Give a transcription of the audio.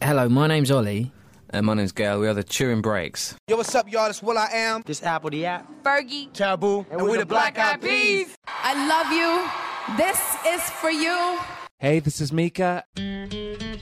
Hello, my name's Ollie. And my name's Gail. We are the Turin Breaks. Yo, what's up, y'all? It's Will I Am. This Apple the App. Fergie. Taboo. And we're the Black Eyed Peas. I love you. This is for you. Hey, this is Mika.